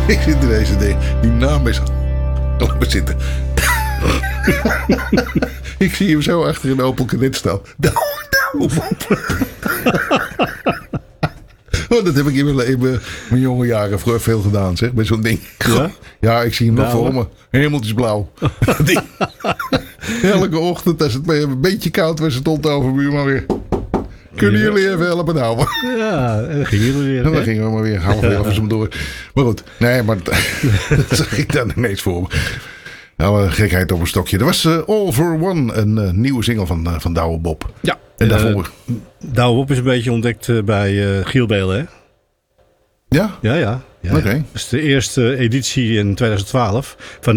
Ik zit in deze ding. Die naam is... Laat maar zitten. Ik zie hem zo achter een Opel Kadett staan. Oh, dat heb ik in mijn jonge jaren vroeger veel gedaan, zeg. Bij zo'n ding. Ja? Ja, ik zie hem nog voor me. Hemeltjesblauw. Elke ochtend, als het een beetje koud was, stond de overbuurman weer. Kunnen jullie even helpen houden? Ja, en dan gingen jullie weer. En dan gingen we maar weer half door. Maar goed, nee, maar dat zag ik dan ineens voor me. Nou, gekheid op een stokje. Er was All for One, een nieuwe single van Douwe Bob. Ja. En daarvoor... Douwe Bob is een beetje ontdekt bij Giel Belen, hè? Ja? Ja. Oké. Dat is de eerste editie in 2012 van